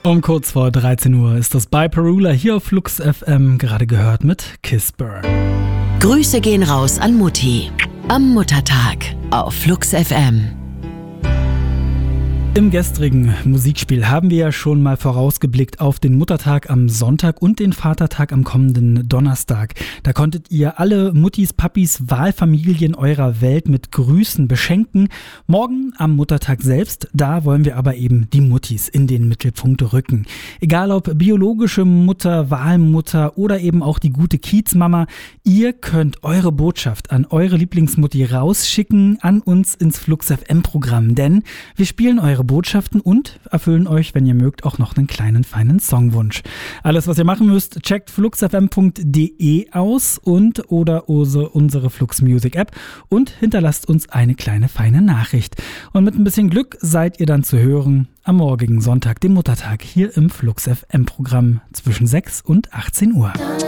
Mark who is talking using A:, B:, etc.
A: Um kurz vor 13 Uhr ist das bei Perula hier auf Flux FM, gerade gehört mit Kiss Burn.
B: Grüße gehen raus an Mutti. Am Muttertag auf Flux FM.
A: Im gestrigen Musikspiel haben wir ja schon mal vorausgeblickt auf den Muttertag am Sonntag und den Vatertag am kommenden Donnerstag. Da konntet ihr alle Muttis, Papis, Wahlfamilien eurer Welt mit Grüßen beschenken. Morgen am Muttertag selbst, da wollen wir aber eben die Muttis in den Mittelpunkt rücken. Egal ob biologische Mutter, Wahlmutter oder eben auch die gute Kiezmama, ihr könnt eure Botschaft an eure Lieblingsmutti rausschicken an uns ins Flux FM-Programm, denn wir spielen eure Botschaften und erfüllen euch, wenn ihr mögt, auch noch einen kleinen feinen Songwunsch. Alles, was ihr machen müsst, checkt fluxfm.de aus und oder unsere Flux Music App und hinterlasst uns eine kleine feine Nachricht. Und mit ein bisschen Glück seid ihr dann zu hören am morgigen Sonntag, dem Muttertag, hier im Flux FM Programm zwischen 6 und 18 Uhr.